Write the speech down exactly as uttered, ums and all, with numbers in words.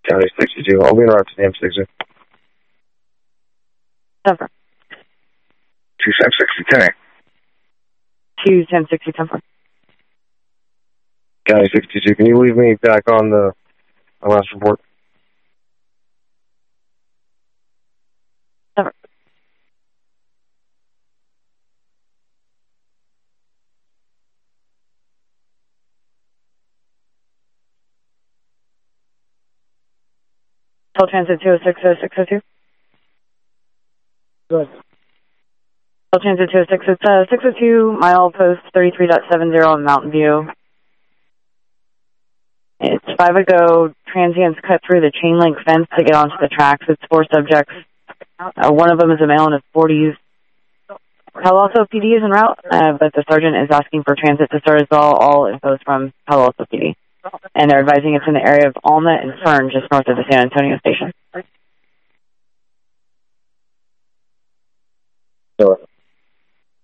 County sixty-two. I'll be in route to the M sixty. Over. two ten sixty, ten eight. two ten sixty, ten four. County sixty-two, can you leave me back on the my last report? Over. Toll Transit two oh six oh six oh two. Good. Toll Transit two oh six, it's uh, six oh two, mile post thirty-three point seven zero in Mountain View. It's five ago, transients cut through the chain link fence to get onto the tracks. It's four subjects. Uh, one of them is a male in his forties. Palo Alto P D is en route, uh, but the sergeant is asking for transit to start as well. All info is from Palo Alto P D. And they're advising it's in the area of Alma and Fern, just north of the San Antonio station. Sure.